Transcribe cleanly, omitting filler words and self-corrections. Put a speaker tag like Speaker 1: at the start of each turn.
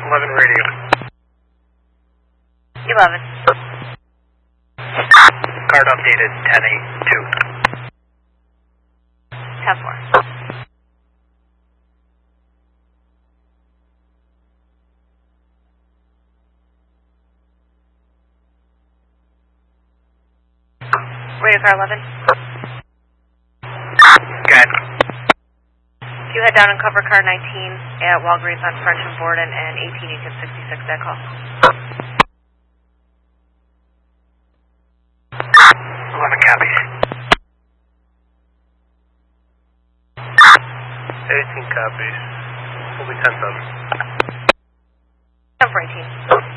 Speaker 1: 11 radio.
Speaker 2: 11.
Speaker 1: Card updated 10-8-2.
Speaker 2: 10-4. Radio car 11.
Speaker 1: Good.
Speaker 2: You head down and cover car 19 at Walgreens on French and Borden and 18 you can 66 that call.
Speaker 1: 11 copies. 18 copies. Will be 10-7.
Speaker 2: 10 for 18.